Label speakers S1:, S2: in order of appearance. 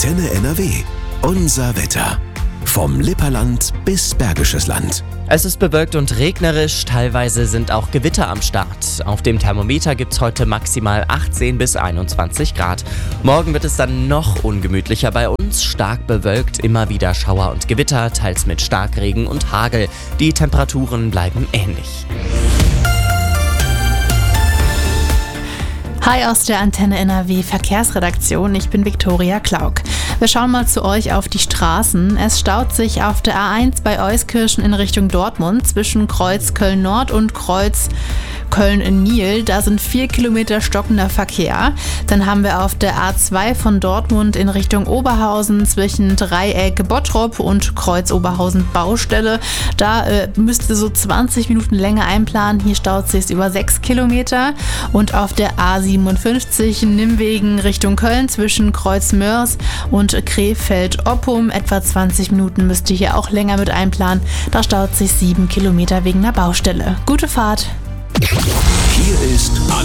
S1: Antenne NRW. Unser Wetter. Vom Lipperland bis Bergisches Land.
S2: Es ist bewölkt und regnerisch, teilweise sind auch Gewitter am Start. Auf dem Thermometer gibt es heute maximal 18 bis 21 Grad. Morgen wird es dann noch ungemütlicher bei uns, stark bewölkt, immer wieder Schauer und Gewitter, teils mit Starkregen und Hagel. Die Temperaturen bleiben ähnlich.
S3: Hi aus der Antenne NRW Verkehrsredaktion, ich bin Viktoria Klauk. Wir schauen mal zu euch auf die Straßen. Es staut sich auf der A1 bei Euskirchen in Richtung Dortmund zwischen Kreuz Köln-Nord und Kreuz Köln-Niel. Da sind 4 Kilometer stockender Verkehr. Dann haben wir auf der A2 von Dortmund in Richtung Oberhausen zwischen Dreieck Bottrop und Kreuz Oberhausen Baustelle. Da müsst ihr so 20 Minuten länger einplanen. Hier staut sich über 6 Kilometer. Und auf der A57 Nimwegen Richtung Köln zwischen Kreuz Mörs und Krefeld-Oppum. Etwa 20 Minuten müsst ihr hier auch länger mit einplanen. Da staut sich 7 Kilometer wegen einer Baustelle. Gute Fahrt!
S1: Hier ist